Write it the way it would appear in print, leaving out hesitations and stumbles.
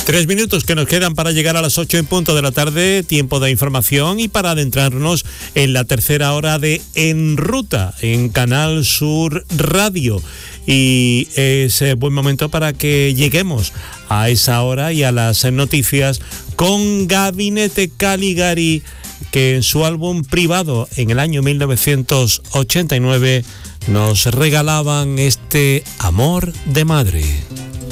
3 minutos que nos quedan para llegar a las 8 en punto de la tarde, tiempo de información y para adentrarnos en la tercera hora de En Ruta, en Canal Sur Radio. Y es buen momento para que lleguemos a esa hora y a las noticias con Gabinete Caligari, que en su álbum privado en el año 1989 nos regalaban este Amor de Madre.